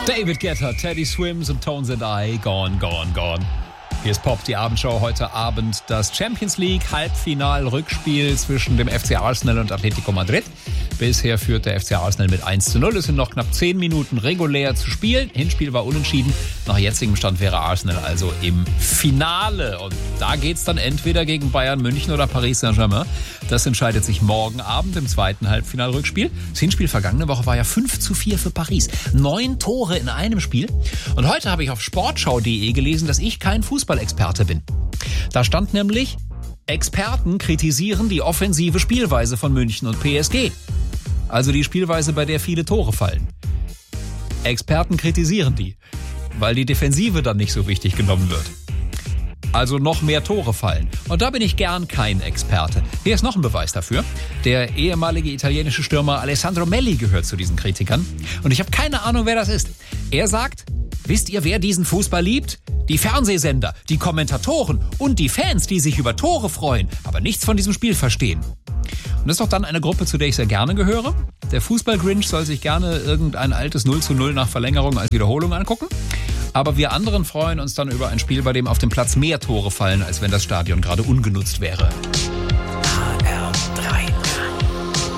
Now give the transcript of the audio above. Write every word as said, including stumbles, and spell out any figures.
David Guetta, Teddy Swims und Tones and I, Gone, Gone, Gone. Hier ist Pop, die Abendshow. Heute Abend das Champions League Halbfinal-Rückspiel zwischen dem F C Arsenal und Atletico Madrid. Bisher führt der F C Arsenal mit eins zu null. Es sind noch knapp zehn Minuten regulär zu spielen. Hinspiel war unentschieden. Nach jetzigem Stand wäre Arsenal also im Finale. Und da geht's dann entweder gegen Bayern München oder Paris Saint-Germain. Das entscheidet sich morgen Abend im zweiten Halbfinalrückspiel. Das Hinspiel vergangene Woche war ja fünf zu vier für Paris. Neun Tore in einem Spiel. Und heute habe ich auf sportschau punkt de gelesen, dass ich kein Fußballexperte bin. Da stand nämlich: Experten kritisieren die offensive Spielweise von München und P S G. Also die Spielweise, bei der viele Tore fallen. Experten kritisieren die, weil die Defensive dann nicht so wichtig genommen wird. Also noch mehr Tore fallen. Und da bin ich gern kein Experte. Hier ist noch ein Beweis dafür. Der ehemalige italienische Stürmer Alessandro Melli gehört zu diesen Kritikern. Und ich habe keine Ahnung, wer das ist. Er sagt: Wisst ihr, wer diesen Fußball liebt? Die Fernsehsender, die Kommentatoren und die Fans, die sich über Tore freuen, aber nichts von diesem Spiel verstehen. Und das ist doch dann eine Gruppe, zu der ich sehr gerne gehöre. Der Fußball-Grinch soll sich gerne irgendein altes null zu null nach Verlängerung als Wiederholung angucken. Aber wir anderen freuen uns dann über ein Spiel, bei dem auf dem Platz mehr Tore fallen, als wenn das Stadion gerade ungenutzt wäre.